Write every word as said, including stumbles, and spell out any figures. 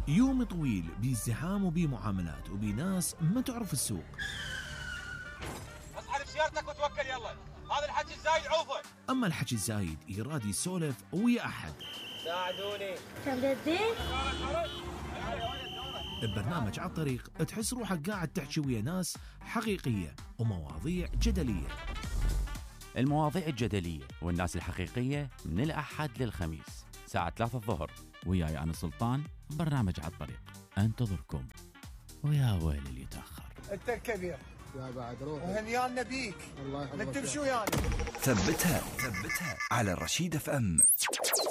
يوم طويل بازدحام وبمعاملات وبناس ما تعرف السوق. اصحى بسيارتك وتوكل يلا، هذا الحكي الزايد عوفه. اما الحكي الزايد يراد يسولف ويا احد. ساعدوني. تبدي؟ ببرنامج على الطريق تحس روحك قاعد تحكي ويا ناس حقيقية ومواضيع جدلية. المواضيع الجدلية والناس الحقيقية من الأحد للخميس ساعة ثلاثة الظهر، وياي أنا سلطان. برنامج على الطريق انتظركم، ويا ويل اللي يتأخر. انت الكبير يا بعد روح وهنيان نبيك. الله يحفظك. ما تمشوا يعني. ثبتها ثبتها على الرشيد اف ام.